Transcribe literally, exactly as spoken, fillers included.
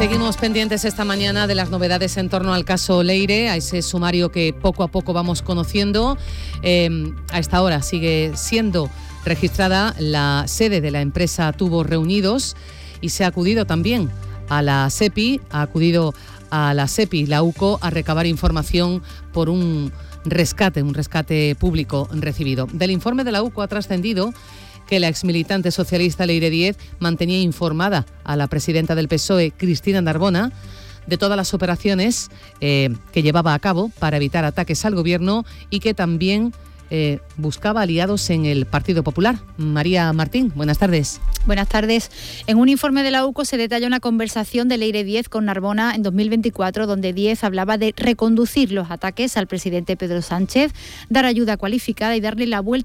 Seguimos pendientes esta mañana de las novedades en torno al caso Leire, a ese sumario que poco a poco vamos conociendo. Eh, a esta hora sigue siendo registrada la sede de la empresa Tubos Reunidos y se ha acudido también a la SEPI, ha acudido a la SEPI, la UCO, a recabar información por un rescate, un rescate público recibido. Del informe de la UCO ha trascendido que la exmilitante socialista Leire Díez mantenía informada a la presidenta del P S O E, Cristina Narbona, de todas las operaciones eh, que llevaba a cabo para evitar ataques al gobierno y que también eh, buscaba aliados en el Partido Popular. María Martín, buenas tardes. Buenas tardes. En un informe de la UCO se detalla una conversación de Leire Díez con Narbona en dos mil veinticuatro, donde Díez hablaba de reconducir los ataques al presidente Pedro Sánchez, dar ayuda cualificada y darle la vuelta